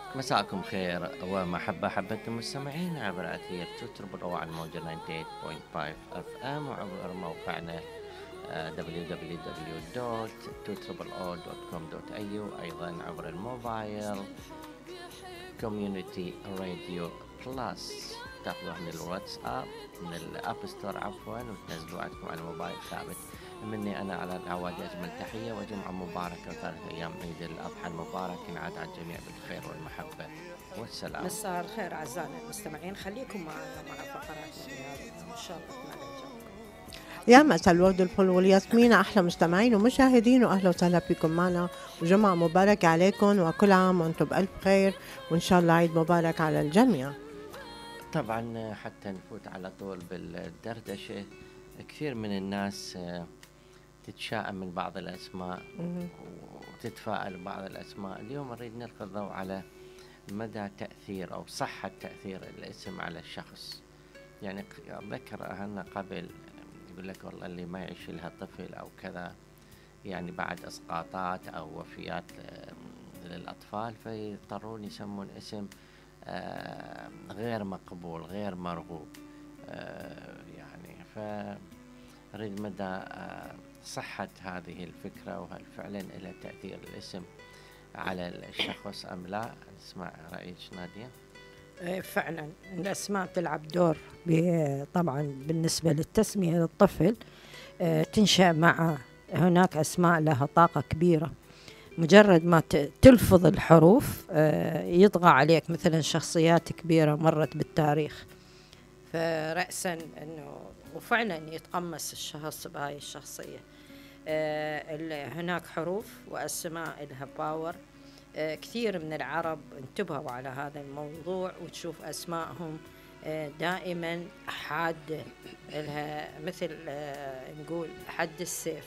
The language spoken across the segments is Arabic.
مساءكم خير ومحبة أحبتنا المستمعين عبر أثير تتربل على الموجة 98.5 اف ام وعبر موقعنا www.2oo.com.au أيضا عبر الموبايل كوميونيتي راديو بلس. تاخذوه من الواتساب من الاب ستور عفوا وتنزلوه عندكم على الموبايل ثابت. مني انا على العواد اجمل تحيه وجمعه مباركه وثالث ايام عيد الاضحى المبارك ينعاد على الجميع بالخير والمحبه والسلام. مساء الخير أعزائنا المستمعين، خليكم معنا مع فقراتنا الرياضية وإن شاء الله تنال إعجابكم. يا مساء الورد والفل والياسمين أحلى مستمعين ومشاهدين، وأهلا وسهلا فيكم معنا وجمعة مباركة عليكم وكل عام وأنتم بألف خير وإن شاء الله عيد مبارك على الجميع. طبعا حتى نفوت على طول بالدردشة، كثير من الناس تتشائم من بعض الأسماء وتتفائل ببعض الأسماء. اليوم نريد نلقي الضوء على مدى تأثير أو صحة تأثير الاسم على الشخص. يعني أذكر أهلنا قبل يقول لك والله اللي ما يعيش لها طفل أو كذا، يعني بعد إسقاطات أو وفيات للأطفال فيضطرون يسمون اسم غير مقبول غير مرغوب. يعني فأريد مدى صحة هذه الفكرة وهل فعلا لها تأثير الاسم على الشخص أم لا. نسمع رأيك نادية. فعلا الأسماء تلعب دور طبعا بالنسبة للتسمية للطفل. تنشأ مع هناك أسماء لها طاقة كبيرة، مجرد ما تلفظ الحروف يطغى عليك مثلا شخصيات كبيرة مرت بالتاريخ، فرأسا أنه وفعلا يتقمص الشخص بهاي الشخصية. هناك حروف وأسماء لها باور. كثير من العرب انتبهوا على هذا الموضوع وتشوف أسمائهم دائما حادة لها مثل نقول حد السيف.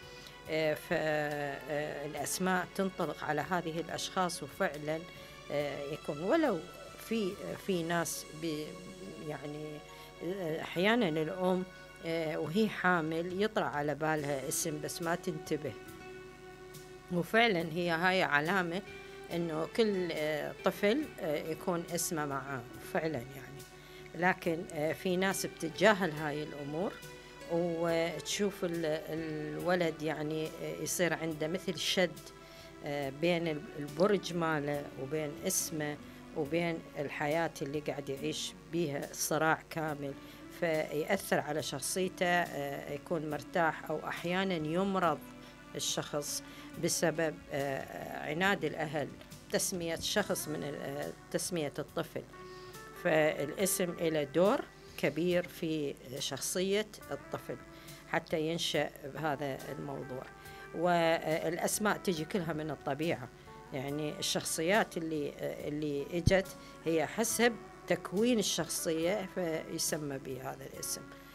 فالأسماء تنطلق على هذه الأشخاص وفعلا يكون ولو في ناس يعني أحيانا الأم وهي حامل يطرأ على بالها اسم بس ما تنتبه، وفعلا هاي علامة إنه كل طفل يكون اسمه معاه فعلا يعني. لكن في ناس بتتجاهل هاي الأمور وتشوف الولد يعني يصير عنده مثل شد بين البرج ماله وبين اسمه وبين الحياة اللي قاعد يعيش بيها، صراع كامل، فيأثر على شخصيته. يكون مرتاح أو أحيانا يمرض الشخص بسبب عناد الأهل تسمية شخص من تسمية الطفل. فالاسم له دور كبير في شخصية الطفل حتى ينشأ بهذا الموضوع. والأسماء تجي كلها من الطبيعة، يعني الشخصيات اللي اجت هي حسب تكوين الشخصية فيسمى بهذا الاسم.